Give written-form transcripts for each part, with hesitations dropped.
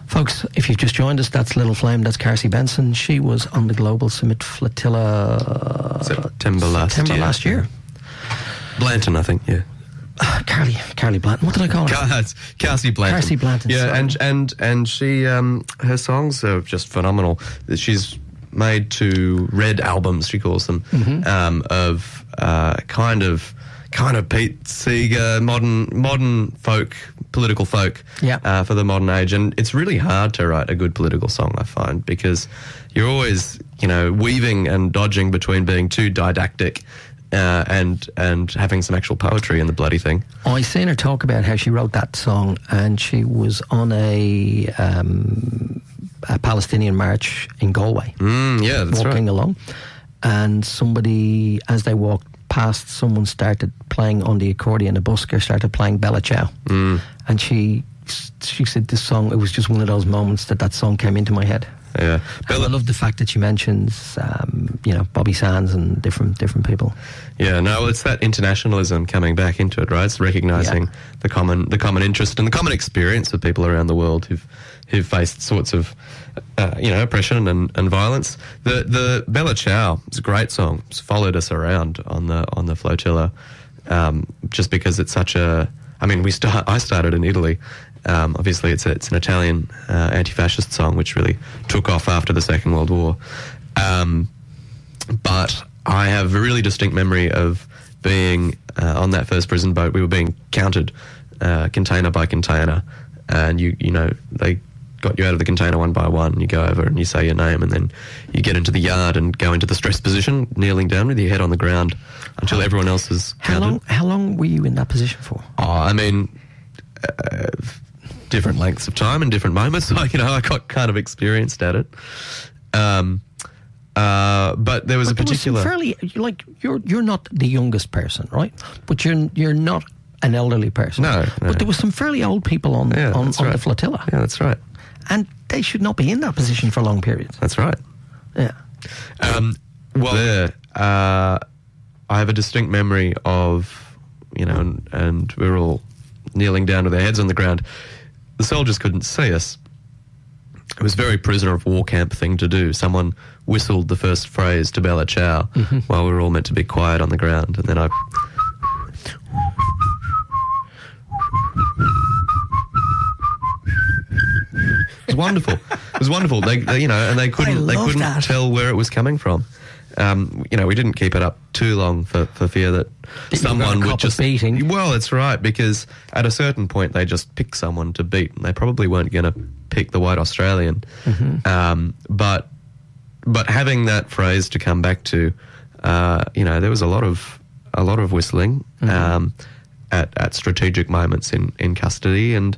Folks, if you've just joined us, that's Little Flame, that's Carsey Benson. She was on the Global Summit Flotilla September last year. Blanton, I think, yeah. Carly Blanton. What did I call her? Carsey Blanton. Carsey Blanton. Yeah, and she her songs are just phenomenal. She's made 2 red albums, she calls them, of kind of Pete Seeger, modern folk, political folk, for the modern age. And it's really hard to write a good political song, I find, because you're always, weaving and dodging between being too didactic and having some actual poetry in the bloody thing. I seen her talk about how she wrote that song, and she was on a Palestinian march in Galway. Yeah, that's right. Walking along, and somebody, as they walked past, someone started playing on the accordion. A busker started playing Bella Ciao, and she said this song, it was just one of those moments that song came into my head. Yeah, I love the fact that she mentions, Bobby Sands and different people. Yeah, no, it's that internationalism coming back into it, right? It's recognising the common interest and the common experience of people around the world who've faced sorts of, oppression and violence. The Bella Ciao is a great song. It's followed us around on the flotilla, just because it's such a. I mean, I started in Italy. Obviously, it's an Italian anti-fascist song which really took off after the Second World War. But I have a really distinct memory of being on that first prison boat. We were being counted container by container, and they got you out of the container one by one, and you go over and you say your name, and then you get into the yard and go into the stress position, kneeling down with your head on the ground until everyone else is counted. How long were you in that position for? Different lengths of time and different moments. So, I got kind of experienced at it. But there was a particular. You're not the youngest person, right? But you're not an elderly person. No. But there was some fairly old people on the flotilla. Yeah, that's right. And they should not be in that position for long periods. That's right. Yeah. I have a distinct memory of, and we were all kneeling down with our heads on the ground. The soldiers couldn't see us. It was a very prisoner of war camp thing to do. Someone whistled the first phrase to Bella Ciao while we were all meant to be quiet on the ground, and then I. It was wonderful. It was wonderful. They and they couldn't tell where it was coming from. We didn't keep it up too long for fear that someone would just beating. Well, it's right, because at a certain point they just pick someone to beat, and they probably weren't going to pick the white Australian. But having that phrase to come back to, there was a lot of whistling at strategic moments in custody, and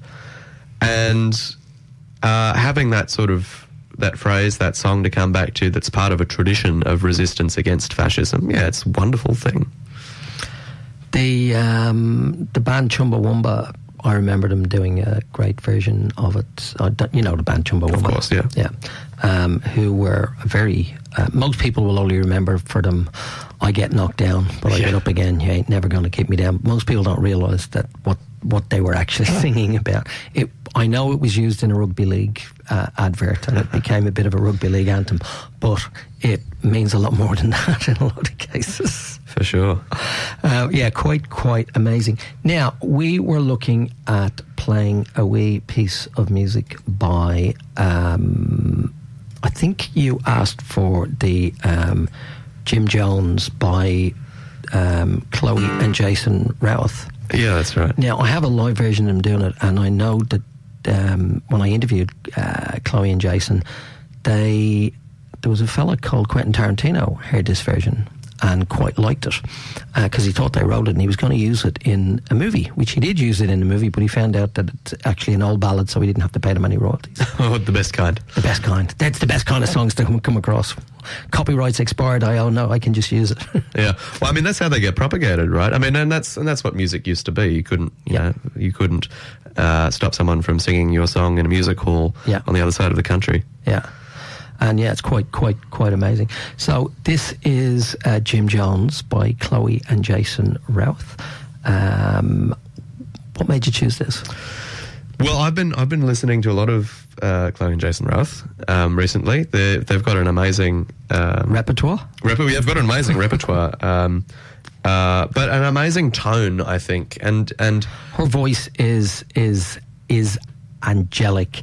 having that sort of. That phrase, that song to come back to, that's part of a tradition of resistance against fascism. Yeah, it's a wonderful thing. The band Chumbawamba, I remember them doing a great version of it. The band Chumbawamba? Of course, yeah. Yeah. Who were very... most people will only remember for them, I get knocked down, but I get up again. You ain't never going to keep me down. Most people don't realise that what they were actually singing about. I know it was used in a rugby league advert, and it became a bit of a rugby league anthem, but it means a lot more than that in a lot of cases. For sure. Quite amazing. Now, we were looking at playing a wee piece of music by, I think you asked for the Jim Jones by Chloe and Jason Routh. Yeah, that's right. Now, I have a live version of them doing it, and I know that when I interviewed Chloe and Jason, there was a fella called Quentin Tarantino heard this version and quite liked it because he thought they wrote it and he was going to use it in a movie, which he did use it in the movie, but he found out that it's actually an old ballad, so he didn't have to pay them any royalties. Oh, the best kind. The best kind. That's the best kind of songs to come across. Copyright's expired. I can just use it. Yeah. Well, I mean, that's how they get propagated, right? I mean, and that's what music used to be. You couldn't, you couldn't stop someone from singing your song in a music hall on the other side of the country. Yeah. And it's quite amazing. So this is Jim Jones by Chloe and Jason Routh. What made you choose this? Well, I've been listening to a lot of Chloe and Jason Roth recently. They've got an amazing Repertoire? They've got an amazing repertoire, but an amazing tone, I think. And Her voice is angelic.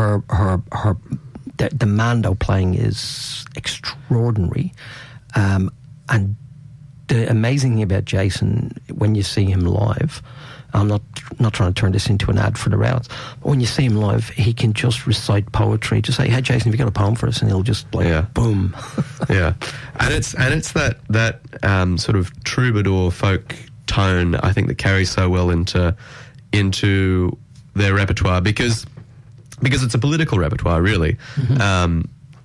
The Mando playing is extraordinary, and the amazing thing about Jason, when you see him live, I'm not trying to turn this into an ad for the Routes, but when you see him live, he can just recite poetry. Just say, "Hey, Jason, have you got a poem for us?" And he'll just boom. Yeah, and it's that sort of troubadour folk tone, I think, that carries so well into their repertoire because it's a political repertoire, really. Mm-hmm.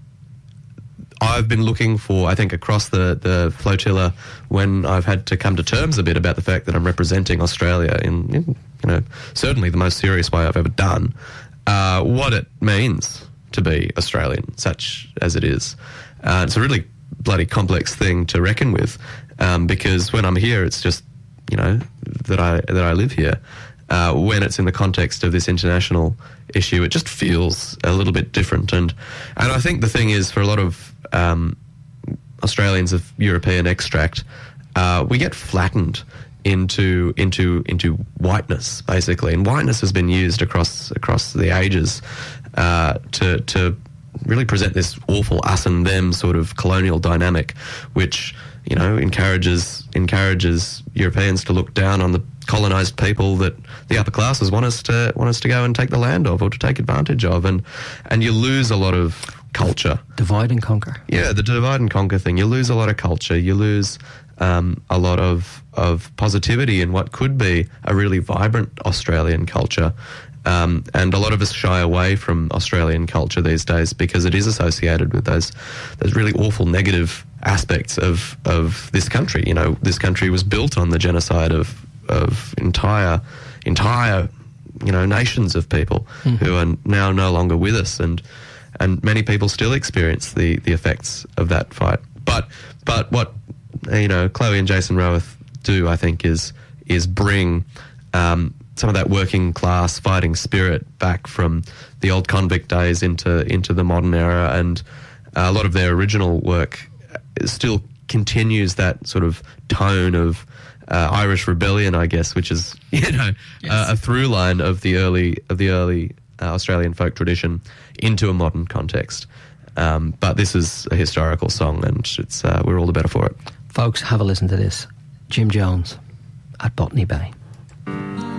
I've been looking for, I think, across the flotilla, when I've had to come to terms a bit about the fact that I'm representing Australia in certainly the most serious way I've ever done, what it means to be Australian, such as it is. It's a really bloody complex thing to reckon with, because when I'm here, it's just, that I live here. When it's in the context of this international issue, it just feels a little bit different. And I think the thing is, for a lot of Australians of European extract, we get flattened into whiteness, basically. And whiteness has been used across the ages to really present this awful us and them sort of colonial dynamic, which encourages Europeans to look down on the colonised people that the upper classes want us to go and take the land of, or to take advantage of, and you lose a lot of culture. Divide and conquer. Yeah, the divide and conquer thing. You lose a lot of culture. You lose a lot of positivity in what could be a really vibrant Australian culture. And a lot of us shy away from Australian culture these days because it is associated with those really awful negative aspects of this country. This country was built on the genocide of entire nations of people who are now no longer with us, and many people still experience the effects of that fight. But what Chloe and Jason Roth do, I think, is bring some of that working class fighting spirit back from the old convict days into the modern era, and a lot of their original work still continues that sort of tone of Irish rebellion, I guess, which is a through line of the early Australian folk tradition into a modern context. But this is a historical song, and it's we're all the better for it. Folks, have a listen to this. Jim Jones at Botany Bay.